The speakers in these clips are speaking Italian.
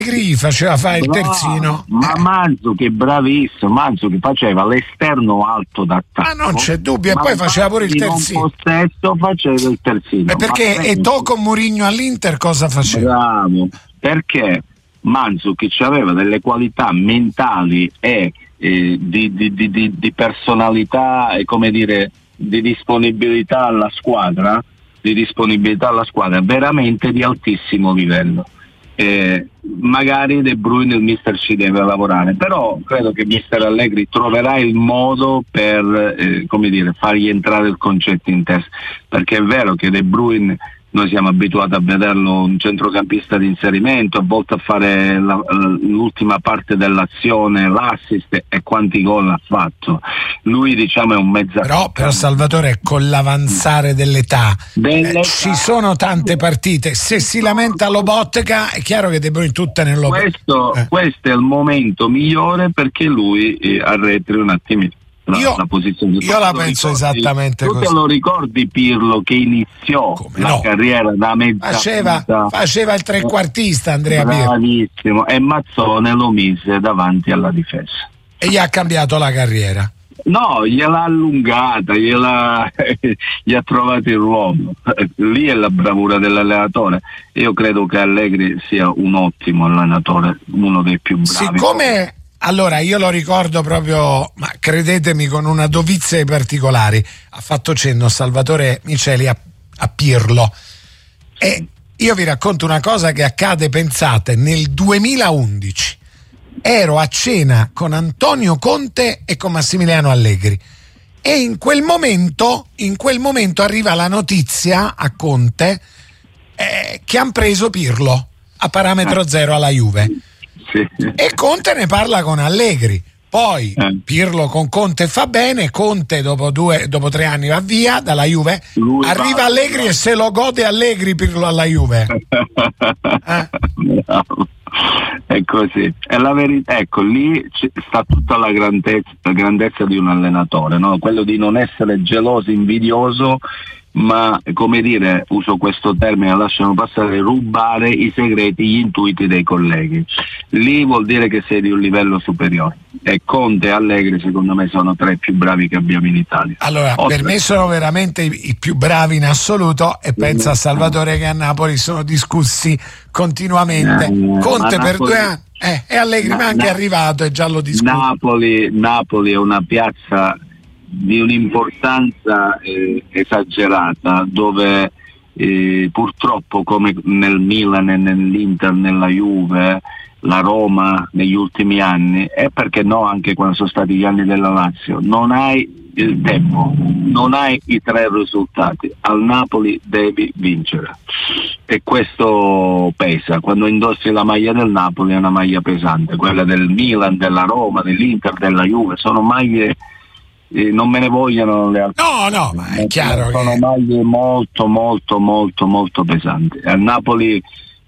faceva fare il terzino. Ma Mandzukic è bravissimo, Mandzukic faceva l'esterno alto d'attacco. Ma non c'è dubbio, e poi faceva pure il terzino. In possesso faceva il terzino. E perché Eto'o con Mourinho all'Inter cosa faceva? Bravo, perché Mandzukic aveva delle qualità mentali e di personalità e come dire di disponibilità alla squadra veramente di altissimo livello. Magari De Bruyne il mister ci deve lavorare, però credo che mister Allegri troverà il modo per fargli entrare il concetto in testa, perché è vero che De Bruyne noi siamo abituati a vederlo un centrocampista di inserimento, a volte a fare l'ultima parte dell'azione, l'assist, e quanti gol ha fatto. Lui è un mezzaccampo. Però Salvatore, con l'avanzare dell'età ci sono tante partite, se si lamenta Lobotka è chiaro che De Bruyne tutte nel Questo è il momento migliore perché lui arretri un attimino la posizione. Io la penso esattamente così. Tu te lo ricordi Pirlo che iniziò carriera da faceva il trequartista, Andrea Pirlo, bravissimo, e Mazzone lo mise davanti alla difesa e gli ha cambiato la carriera. No, gliel'ha allungata, gli ha trovato il ruolo. Lì è la bravura dell'allenatore. Io credo che Allegri sia un ottimo allenatore, uno dei più bravi. Allora, io lo ricordo proprio, ma credetemi, con una dovizia di particolari. Ha fatto cenno Salvatore Miceli a Pirlo. E io vi racconto una cosa che accade, pensate, nel 2011. Ero a cena con Antonio Conte e con Massimiliano Allegri. E in quel momento arriva la notizia a Conte che hanno preso Pirlo a parametro zero alla Juve. Sì. E Conte ne parla con Allegri. Poi Pirlo con Conte fa bene, Conte dopo 3 anni va via dalla Juve, arriva Allegri e se lo gode Allegri Pirlo alla Juve. È così, è la verità. Ecco, lì sta tutta la grandezza di un allenatore, no? Quello di non essere geloso, invidioso, ma uso questo termine, lasciano passare, rubare i segreti, gli intuiti dei colleghi. Lì vuol dire che sei di un livello superiore, e Conte e Allegri secondo me sono tra i più bravi che abbiamo in Italia. Allora, per me sono veramente i più bravi in assoluto, e pensa a Salvatore che a Napoli sono discussi continuamente. Conte per 2 anni e Allegri ma anche arrivato e già lo discute. Napoli è una piazza di un'importanza esagerata, dove purtroppo, come nel Milan e nell'Inter, nella Juve, la Roma negli ultimi anni, e perché no anche quando sono stati gli anni della Lazio, non hai il tempo, non hai i 3 risultati. Al Napoli devi vincere, e questo pesa. Quando indossi la maglia del Napoli è una maglia pesante, quella del Milan, della Roma, dell'Inter, della Juve sono maglie, non me ne vogliono le altre. No, ma è chiaro sono maglie molto molto molto molto pesanti. A Napoli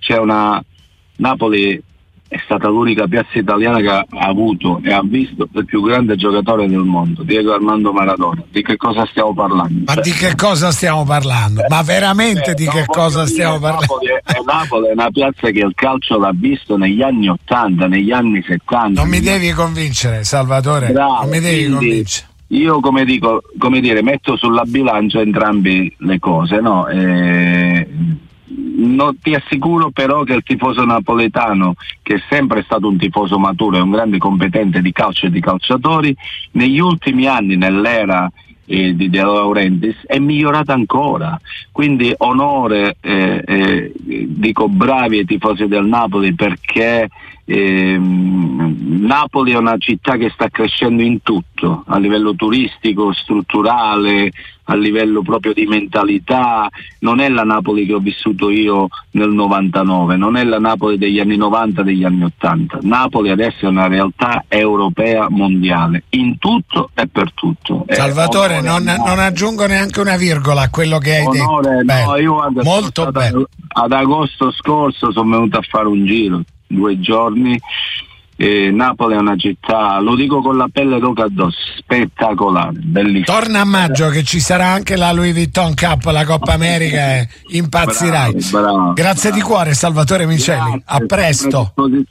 Napoli è stata l'unica piazza italiana che ha avuto e ha visto il più grande giocatore del mondo, Diego Armando Maradona. Di che cosa stiamo parlando? Ma di che cosa stiamo parlando? Ma veramente di che cosa stiamo parlando? Napoli è una piazza che il calcio l'ha visto negli anni 80, negli anni 70. Non mi devi convincere, Salvatore. Bravo, non mi devi convincere. Io metto sulla bilancia entrambe le cose, no? Non ti assicuro però che il tifoso napoletano, che è sempre stato un tifoso maturo e un grande competente di calcio e di calciatori, negli ultimi anni, nell'era di De Laurentiis, è migliorata ancora. Quindi onore, dico bravi ai tifosi del Napoli, perché Napoli è una città che sta crescendo in tutto, a livello turistico, strutturale, a livello proprio di mentalità. Non è la Napoli che ho vissuto io nel 99, non è la Napoli degli anni 90, degli anni 80. Napoli adesso è una realtà europea, mondiale, in tutto e per tutto. Salvatore, non aggiungo neanche una virgola a quello che hai detto. No, io molto bello. Ad agosto scorso sono venuto a fare un giro, 2 giorni, Napoli è una città, lo dico con la pelle d'oca addosso, spettacolare, bellissima. Torna a maggio che ci sarà anche la Louis Vuitton Cup, la Coppa America, impazzirai. Bravo, Grazie di cuore Salvatore Miceli, a presto.